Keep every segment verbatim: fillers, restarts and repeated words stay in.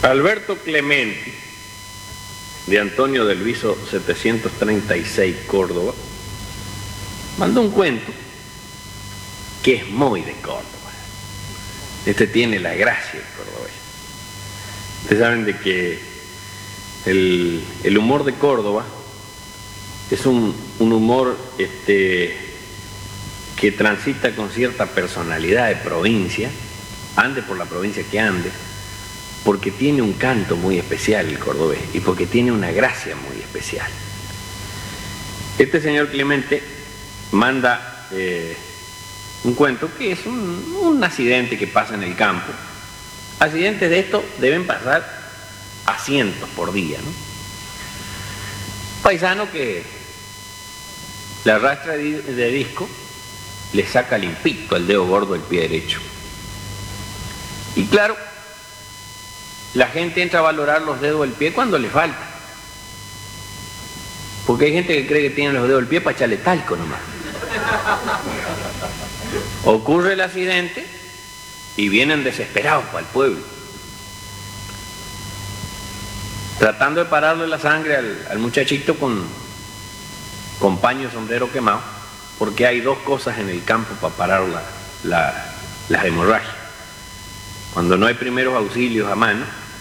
Alberto Clemente, de Antonio del Viso setecientos treinta y seis, Córdoba, mandó un cuento que es muy de Córdoba. Este tiene la gracia del cordobés. Ustedes saben de que el, el humor de Córdoba es un, un humor este, que transita con cierta personalidad de provincia, ande por la provincia que ande, porque tiene un canto muy especial el cordobés y porque tiene una gracia muy especial. Este señor Clemente manda eh, un cuento que es un, un accidente que pasa en el campo. Accidentes de estos deben pasar a cientos por día, ¿no? Paisano que le arrastra de disco, le saca limpito el dedo gordo del pie derecho. Y claro, la gente entra a valorar los dedos del pie cuando le falta. Porque hay gente que cree que tiene los dedos del pie para echarle talco nomás. Ocurre el accidente y vienen desesperados para el pueblo, tratando de pararle la sangre al, al muchachito con, con paño y sombrero quemado, porque hay dos cosas en el campo para parar la, la, las hemorragias. Cuando no hay primeros auxilios a mano,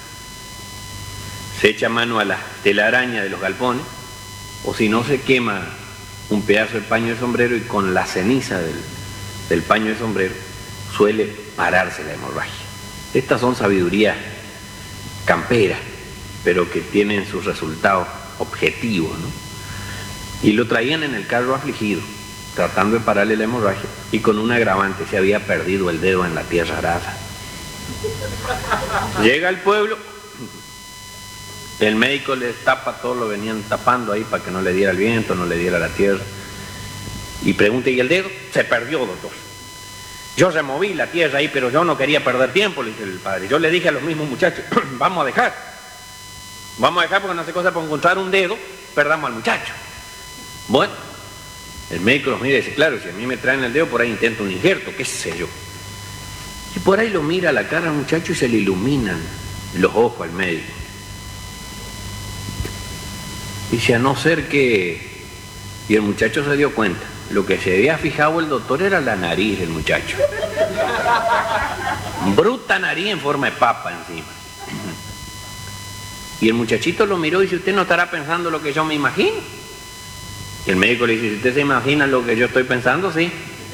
se echa mano a la telaraña de los galpones, o si no se quema un pedazo de paño de sombrero y con la ceniza del, del paño de sombrero suele pararse la hemorragia. Estas son sabidurías camperas, pero que tienen sus resultados objetivos, ¿no? Y lo traían en el carro afligido, tratando de pararle la hemorragia, y con un agravante: se había perdido el dedo en la tierra arada. Llega al pueblo, el médico le tapa todo, lo venían tapando ahí para que no le diera el viento, no le diera la tierra, y pregunta: ¿y el dedo? Se perdió, doctor. Yo removí la tierra ahí, pero yo no quería perder tiempo, le dice el padre. Yo le dije a los mismos muchachos: vamos a dejar, vamos a dejar porque no hace cosa para encontrar un dedo, perdamos al muchacho. Bueno, el médico los mira y dice: claro, si a mí me traen el dedo, por ahí intento un injerto, qué sé yo. Y por ahí lo mira a la cara al muchacho y se le iluminan los ojos al médico. Dice: a no ser que... Y el muchacho se dio cuenta. Lo que se había fijado el doctor era la nariz del muchacho. Bruta nariz en forma de papa encima. Y el muchachito lo miró y dice: ¿usted no estará pensando lo que yo me imagino? Y el médico le dice: si usted se imagina lo que yo estoy pensando, sí.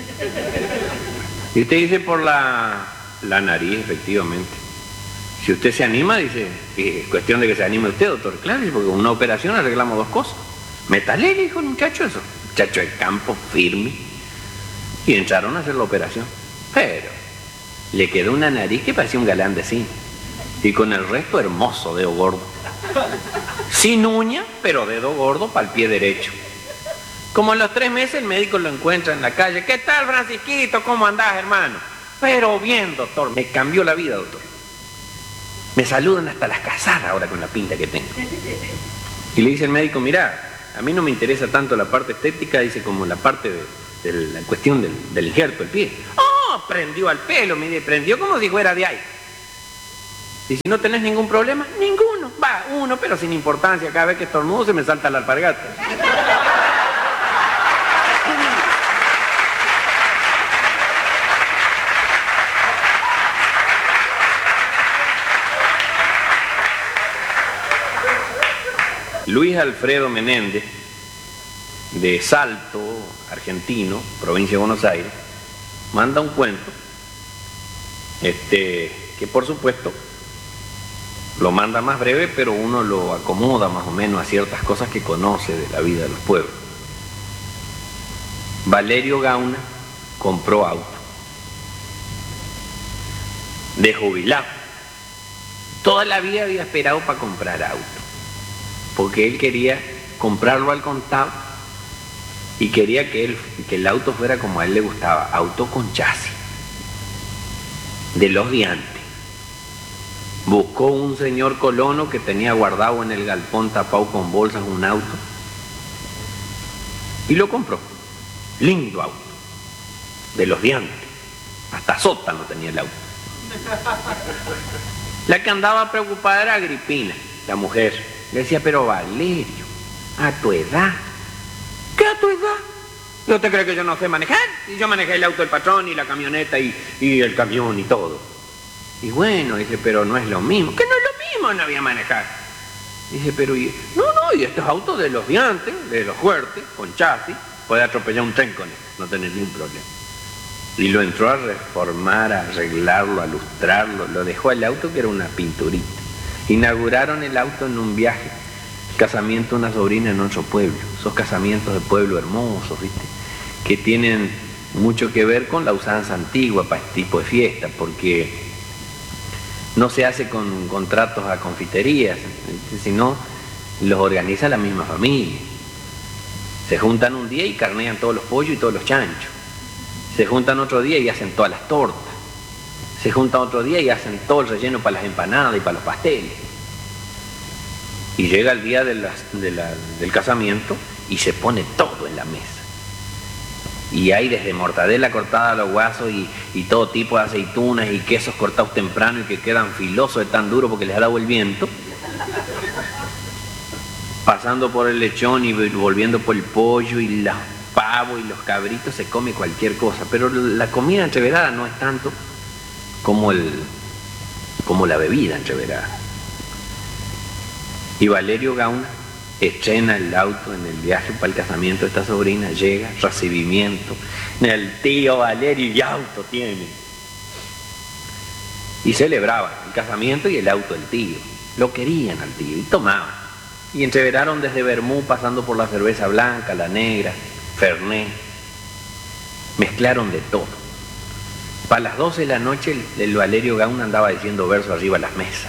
Y usted dice: por la, la nariz, efectivamente. Si usted se anima, dice, es cuestión de que se anime usted, doctor. Claro, porque con una operación arreglamos dos cosas. Métale, le dijo el muchacho eso. Muchacho de campo, firme. Y entraron a hacer la operación. Pero le quedó una nariz que parecía un galán de cine. Y con el resto hermoso, dedo gordo. Sin uña, pero dedo gordo para el pie derecho. Como en los tres meses el médico lo encuentra en la calle. ¿Qué tal, Francisquito? ¿Cómo andás, hermano? Pero bien, doctor. Me cambió la vida, doctor. Me saludan hasta las casadas ahora con la pinta que tengo. Y le dice el médico: mira, a mí no me interesa tanto la parte estética, dice, como la parte de, de la cuestión del, del injerto, el pie. ¡Oh! Prendió al pelo, mire, prendió como si fuera de ahí. Y si no tenés ningún problema, ninguno. Va, uno, pero sin importancia. Cada vez que estornudo se me salta la alpargata. Luis Alfredo Menéndez, de Salto, argentino, provincia de Buenos Aires, manda un cuento, este, que por supuesto lo manda más breve, pero uno lo acomoda más o menos a ciertas cosas que conoce de la vida de los pueblos. Valerio Gauna compró auto, de jubilado. Toda la vida había esperado para comprar auto, porque él quería comprarlo al contado y quería que, él, que el auto fuera como a él le gustaba, auto con chasis, de los de antes. Buscó un señor colono que tenía guardado en el galpón tapado con bolsas un auto y lo compró. Lindo auto, de los de antes, hasta sótano tenía el auto. La que andaba preocupada era Agripina, la mujer. Le decía, pero Valerio, a tu edad. ¿Qué a tu edad? ¿No te crees que yo no sé manejar? Y yo manejé el auto del patrón y la camioneta y, y el camión y todo. Y bueno, dice, pero no es lo mismo. ¿Qué no es lo mismo? No había manejar. Dice, pero y... no, no, y estos autos de los de antes, de los fuertes, con chasis, puede atropellar un tren con él, no tener ningún problema. Y lo entró a reformar, a arreglarlo, a lustrarlo, lo dejó al auto que era una pinturita. Inauguraron el auto en un viaje, casamiento de una sobrina en otro pueblo, esos casamientos de pueblo hermosos, ¿viste? Que tienen mucho que ver con la usanza antigua para este tipo de fiestas, porque no se hace con contratos a confiterías, sino los organiza la misma familia. Se juntan un día y carnean todos los pollos y todos los chanchos. Se juntan otro día y hacen todas las tortas. Se juntan otro día y hacen todo el relleno para las empanadas y para los pasteles. Y llega el día de las, de la, del casamiento y se pone todo en la mesa. Y hay desde mortadela cortada a los guasos y, y todo tipo de aceitunas y quesos cortados temprano y que quedan filosos de tan duro porque les ha dado el viento. Pasando por el lechón y volviendo por el pollo y los pavos y los cabritos, se come cualquier cosa. Pero la comida entreverada no es tanto como, el, como la bebida entreverada. Y Valerio Gauna estrena el auto en el viaje para el casamiento de esta sobrina, llega, recibimiento, el tío Valerio y auto tiene. Y celebraban el casamiento y el auto del tío. Lo querían al tío y tomaban. Y entreveraron desde vermú, pasando por la cerveza blanca, la negra, fernet. Mezclaron de todo. Para las doce de la noche el, el Valerio Gauna andaba diciendo verso arriba a las mesas.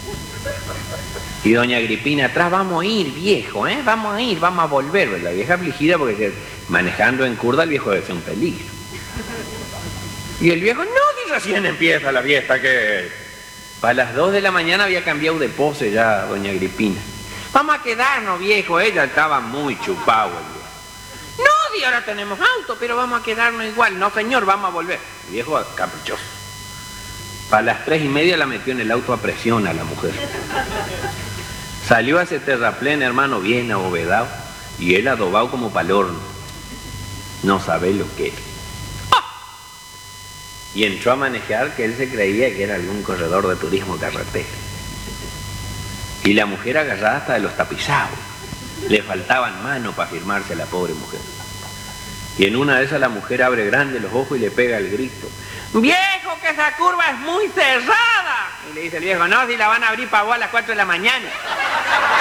Y doña Agripina atrás, vamos a ir, viejo, ¿eh? Vamos a ir, vamos a volver. La vieja afligida porque manejando en curda el viejo debe ser un peligro. Y el viejo, no, si recién empieza la fiesta, que... Para las dos de la mañana había cambiado de pose ya doña Agripina. Vamos a quedarnos, viejo. Ella estaba muy chupado el viejo. No, y ahora tenemos auto, pero vamos a quedarnos igual. No, señor, vamos a volver. El viejo caprichoso. Para las tres y media la metió en el auto a presión a la mujer. Salió a ese terraplén, hermano, bien abovedado, y él adobado como pa'l horno. No sabe lo que era. ¡Ah! Y entró a manejar que él se creía que era algún corredor de turismo carretera. Y la mujer agarrada hasta de los tapizados. Le faltaban manos para firmarse a la pobre mujer. Y en una de esas la mujer abre grande los ojos y le pega el grito. ¡Viejo, que esa curva es muy cerrada! Y le dice el viejo, no, si la van a abrir para vos a las cuatro de la mañana.